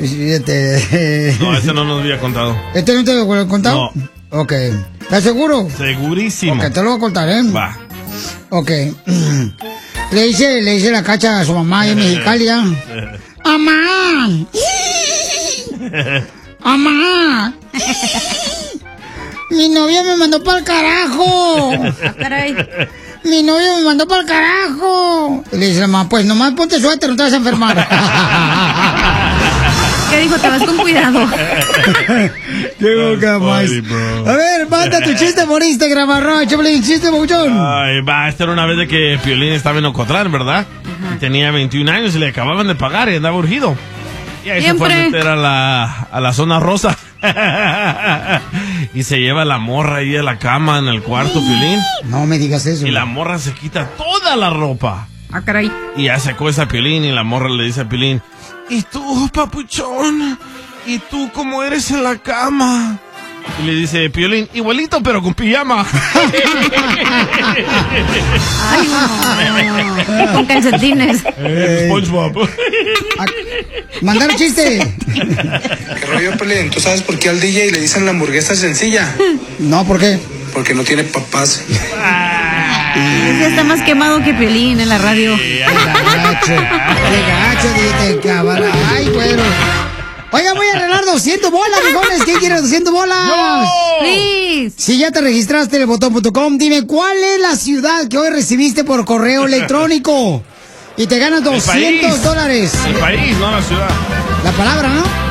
No, ese no nos había contado. ¿Este no te lo había contado? No. Ok. ¿Estás seguro? Segurísimo. Ok, te lo voy a contar, ¿eh? Va. Ok. Le dice la Cacha a su mamá en Mexicali, ¿ya? ¡Mamá! ¡Mamá! Mi novia me mandó para el carajo. Caray. Mi novia me mandó para el carajo. Y le dice la mamá, pues nomás ponte suéter, no te vas a enfermar. ¿Qué dijo? Te vas con cuidado. Qué boca más. A ver, manda tu chiste por Instagram, Choplin, chiste, muchón. Ay, va, esta era una vez de que Piolín estaba en Ocotlán, ¿verdad? Y tenía 21 años y le acababan de pagar y andaba urgido. Y ahí se fue a meter a la zona rosa. Y se lleva la morra ahí a la cama en el cuarto, Piolín. No me digas eso. Y la morra se quita toda la ropa. Ah, caray. Y ya se acuesta a Piolín y la morra le dice a Piolín, ¿y tú, papuchón? ¿Y tú cómo eres en la cama? Y le dice Piolín, igualito pero con pijama. Ay, no. Con calcetines. SpongeBob. Mandar chiste. ¿Qué rollo, Piolín? ¿Tú sabes por qué al DJ le dicen la hamburguesa sencilla? No, ¿por qué? Porque no tiene papás. Ese está más quemado que Piolín en la radio. Qué gacho, DJ, cabal. Ay, güero. Oiga, voy a arreglar 200 bolas, mijones. ¿Quién quiere 200 bolas? ¡No! Please. Si ya te registraste en elbotón.com, dime cuál es la ciudad que hoy recibiste por correo electrónico. Y te ganas $200. El país, no la ciudad. La palabra, ¿no?